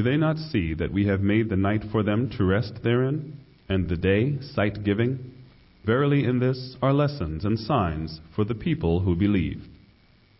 Do they not see that we have made the night for them to rest therein, and the day sight-giving? Verily in this are lessons and signs for the people who believe.